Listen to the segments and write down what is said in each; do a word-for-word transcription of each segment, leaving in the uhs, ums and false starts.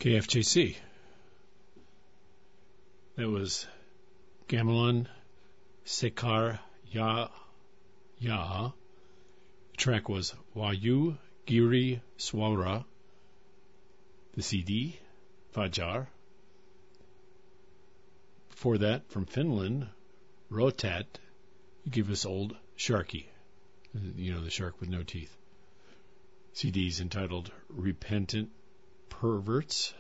K F J C. That was Gamelan Sekar Ya Ya. The track was Vayu Giri Swara. The C D, Fajar. Before that, from Finland, Rotat. You give us Old Sharky. You know, the shark with no teeth. C D's entitled Repentant Perverts.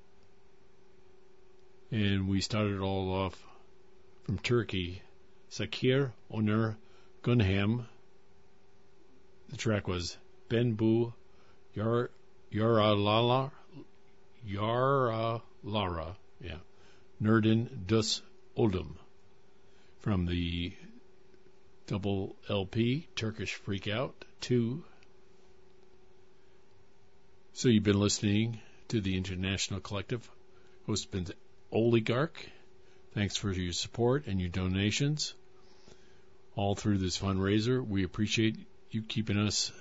And we started it all off from Turkey. Sakir Onur Gunham. The track was Ben Bu Yar Yaralala Yaralara. Yeah. Nerdin Dus Oldum. From the double L P, Turkish Freakout two. So you've been listening to the International Collective, hosted by Oligarch. Thanks for your support and your donations all through this fundraiser. We appreciate you keeping us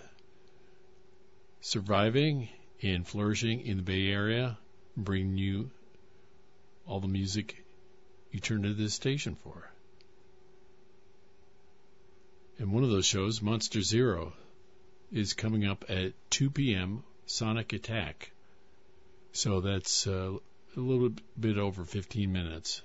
surviving and flourishing in the Bay Area, and bringing you all the music you turn to this station for. And one of those shows, Monster Zero, is coming up at two p.m. Sonic Attack. So that's uh, a little bit over fifteen minutes.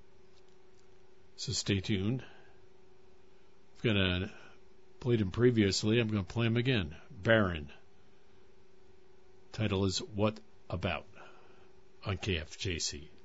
So stay tuned. I've got a, played him previously. I'm going to play him again. Baron. Title is What About on K F J C.